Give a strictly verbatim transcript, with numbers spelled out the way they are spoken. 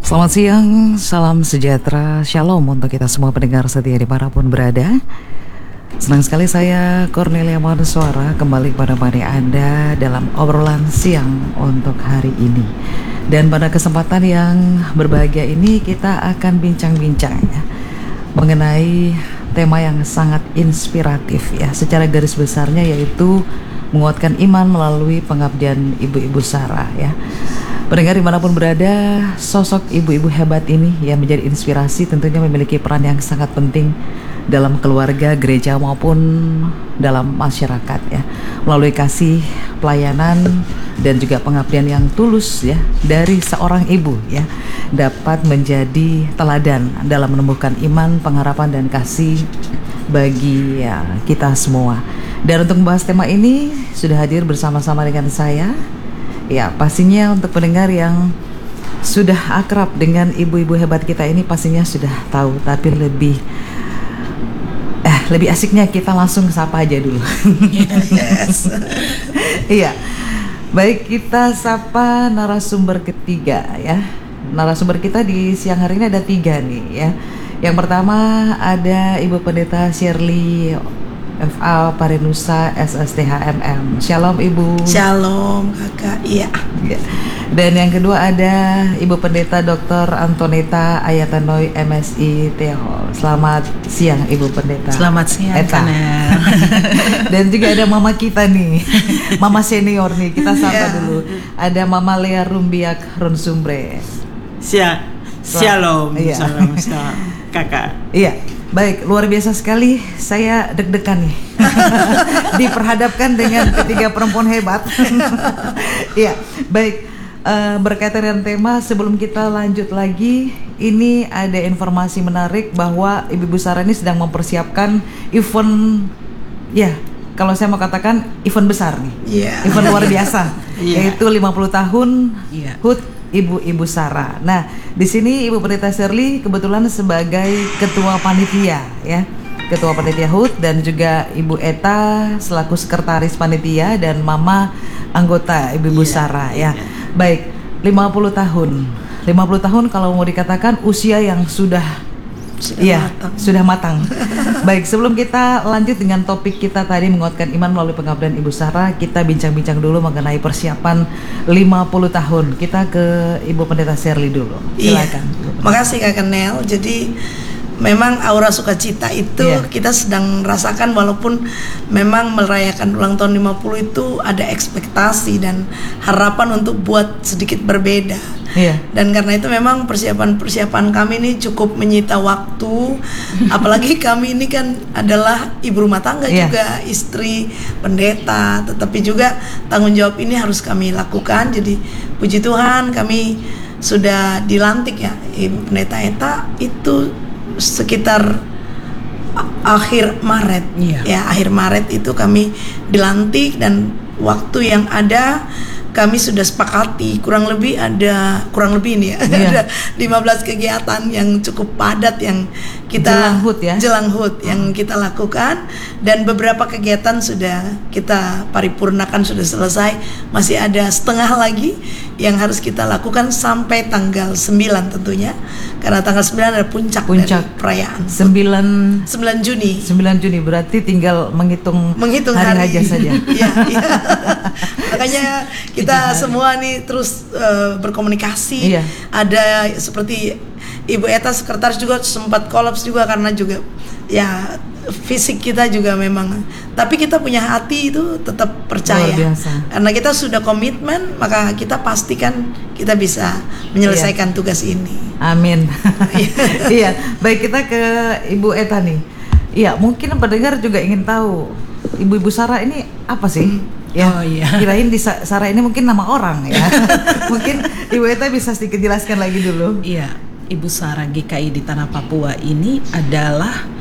Selamat siang, salam sejahtera, shalom untuk kita semua pendengar setia dimanapun berada. Senang sekali saya Cornelia Manusuara kembali kepada Anda dalam obrolan siang untuk hari ini. Dan pada kesempatan yang berbahagia ini kita akan bincang-bincang ya, mengenai tema yang sangat inspiratif ya, secara garis besarnya yaitu menguatkan iman melalui pengabdian ibu-ibu Sarah ya. Pendengar dimanapun berada, sosok ibu-ibu hebat ini yang menjadi inspirasi tentunya memiliki peran yang sangat penting dalam keluarga, gereja maupun dalam masyarakat ya. Melalui kasih, pelayanan dan juga pengabdian yang tulus ya dari seorang ibu ya, dapat menjadi teladan dalam menumbuhkan iman, pengharapan dan kasih bagi ya, kita semua. Dan untuk membahas tema ini sudah hadir bersama-sama dengan saya. Ya, pastinya untuk pendengar yang sudah akrab dengan ibu-ibu hebat kita ini pastinya sudah tahu, tapi lebih eh lebih asiknya kita langsung sapa aja dulu. Yes. Iya. Baik, kita sapa narasumber ketiga ya. Narasumber kita di siang hari ini ada tiga nih ya. Yang pertama ada Ibu Pendeta Shirley F A Parinusa S S T H M M. Shalom Ibu. Shalom Kakak. Iya. Ya. Dan yang kedua ada Ibu Pendeta Doktor Antoneta Ayatanoi M Si T H. Selamat siang Ibu Pendeta. Selamat siang Eta. Dan juga ada mama kita nih, mama senior nih. Kita sapa yeah. dulu. Ada Mama Lea Rumbiak Ronsumbre. Sia- Shalom. Iya. Shalom. Shalom Kakak. Iya. Baik, luar biasa sekali. Saya deg-degan nih diperhadapkan dengan ketiga perempuan hebat. Iya, baik. Uh, berkaitan dengan tema, sebelum kita lanjut lagi, ini ada informasi menarik bahwa Ibu-Ibu Sarah ini sedang mempersiapkan event, ya, kalau saya mau katakan event besar nih, yeah. event luar biasa, yeah. yaitu lima puluh tahun yeah. H U T Ibu-Ibu Sarah. Nah, di sini Ibu Pendeta Shirley kebetulan sebagai ketua panitia ya, ketua panitia H U T, dan juga Ibu Eta selaku sekretaris panitia dan Mama anggota Ibu-Ibu yeah, Sarah ya. Yeah. Baik, lima puluh tahun. lima puluh tahun kalau mau dikatakan usia yang sudah Sudah ya, matang. sudah matang. Baik, sebelum kita lanjut dengan topik kita tadi menguatkan iman melalui pengabdian Ibu Sarah, kita bincang-bincang dulu mengenai persiapan lima puluh tahun. Kita ke Ibu Pendeta Shirley dulu. Silakan. Iya. Makasih Kak Nel. Jadi memang aura sukacita itu yeah. kita sedang rasakan, walaupun memang merayakan ulang tahun lima puluh itu ada ekspektasi dan harapan untuk buat sedikit berbeda. Yeah. Dan karena itu memang persiapan-persiapan kami ini cukup menyita waktu. Apalagi kami ini kan adalah ibu rumah tangga yeah. juga, istri pendeta, tetapi juga tanggung jawab ini harus kami lakukan. Jadi puji Tuhan kami sudah dilantik ya, Ibu Pendeta Eta itu sekitar akhir Maret yeah. ya akhir Maret itu kami dilantik, dan waktu yang ada kami sudah sepakati kurang lebih ada kurang lebih ini ya yeah. ada lima belas kegiatan yang cukup padat yang kita jelang H U T ya jelang H U T yang hmm. kita lakukan, dan beberapa kegiatan sudah kita paripurnakan, sudah selesai. Masih ada setengah lagi yang harus kita lakukan sampai tanggal sembilan tentunya, karena tanggal sembilan ada puncak, puncak. dari perayaan sembilan Juni. sembilan Juni berarti tinggal menghitung, menghitung hari, hari aja saja. Iya, iya. Makanya kita semua nih terus uh, berkomunikasi. Iya. Ada seperti Ibu Eta sekretaris juga sempat kolaps juga karena juga ya fisik kita juga memang, tapi kita punya hati itu tetap percaya. Luar biasa. Karena kita sudah komitmen, maka kita pastikan kita bisa menyelesaikan iya. tugas ini. Amin. Iya, baik, kita ke Ibu Eta nih. Iya, mungkin pendengar juga ingin tahu Ibu-Ibu Sarah ini apa sih? Ya, oh, iya. Kirain di Sarah ini mungkin nama orang ya. Mungkin Ibu Eta bisa sedikit jelaskan lagi dulu. Iya, Ibu Sarah G K I di Tanah Papua ini adalah